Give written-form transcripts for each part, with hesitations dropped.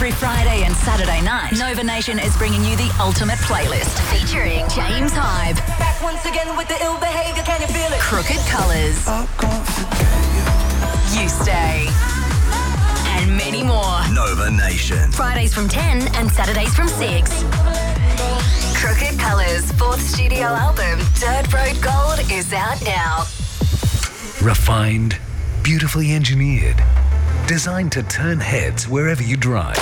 Every Friday and Saturday night, Nova Nation is bringing you the ultimate playlist featuring James Hybe. Back once again with the ill behavior, can you feel it? Crooked Colours. You Stay. And many more. Nova Nation. Fridays from 10 and Saturdays from 6. Crooked Colours' fourth studio album, Dirt Road Gold, is out now. Refined, beautifully engineered, designed to turn heads wherever you drive.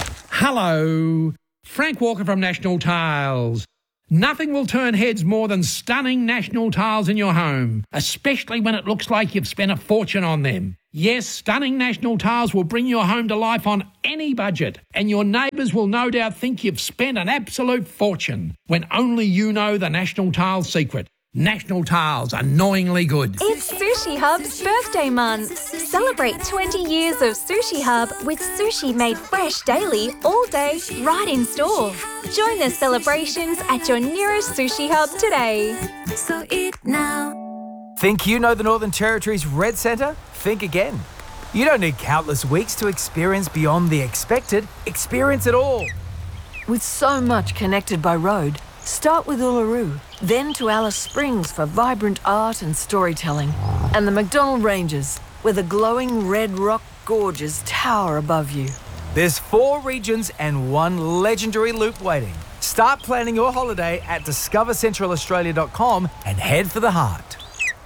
Hello, Frank Walker from National Tiles. Nothing will turn heads more than stunning National Tiles in your home, especially when it looks like you've spent a fortune on them. Yes, stunning National Tiles will bring your home to life on any budget, and your neighbours will no doubt think you've spent an absolute fortune when only you know the National Tiles secret. National Tiles, annoyingly good. It's Sushi Hub's birthday month. Celebrate 20 years of Sushi Hub with sushi made fresh daily, all day, right in store. Join the celebrations at your nearest Sushi Hub today. So eat now. Think you know the Northern Territory's Red Centre? Think again. You don't need countless weeks to experience beyond the expected. Experience it all. With so much connected by road, start with Uluru, then to Alice Springs for vibrant art and storytelling, and the McDonnell Ranges, where the glowing red rock gorges tower above you. There's 4 regions and 1 legendary loop waiting. Start planning your holiday at discovercentralaustralia.com and head for the heart.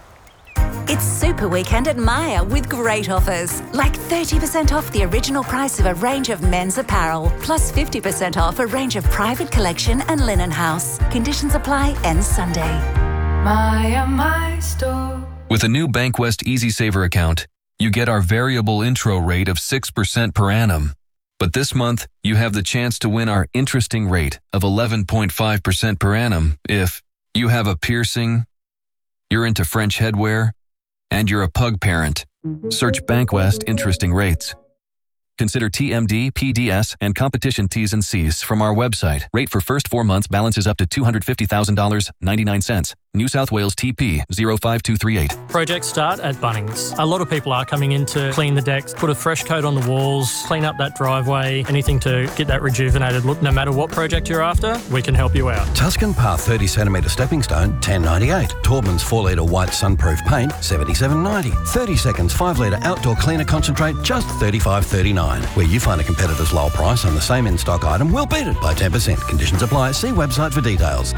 It's Super Weekend at Myer with great offers, like 30% off the original price of a range of men's apparel, plus 50% off a range of private collection and linen house. Conditions apply, ends Sunday. Myer, my store. With a new Bankwest EasySaver account, you get our variable intro rate of 6% per annum. But this month, you have the chance to win our interesting rate of 11.5% per annum if you have a piercing, you're into French headwear, and you're a pug parent. Search Bankwest Interesting Rates. Consider TMD, PDS, and competition T's and C's from our website. Rate for first 4 months balances up to $250,000, 99 cents. New South Wales TP 05238. Projects start at Bunnings. A lot of people are coming in to clean the decks, put a fresh coat on the walls, clean up that driveway, anything to get that rejuvenated look. No matter what project you're after, we can help you out. Tuscan Path 30cm stepping stone, $10.98. Taubman's 4-litre white sunproof paint, $77.90. 30 seconds 5-litre outdoor cleaner concentrate, just $35.39. Where you find a competitor's lower price on the same in-stock item, we'll beat it by 10%. Conditions apply. See website for details.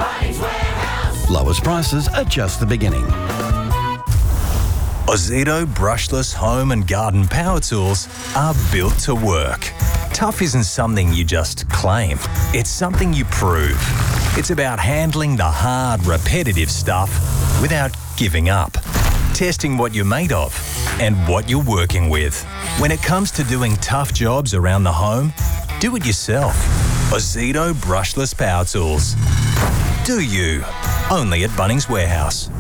Lowest prices are just the beginning. Ozito brushless home and garden power tools are built to work. Tough isn't something you just claim. It's something you prove. It's about handling the hard, repetitive stuff without giving up. Testing what you're made of and what you're working with. When it comes to doing tough jobs around the home, do it yourself. Ozito brushless power tools. Do you? Only at Bunnings Warehouse.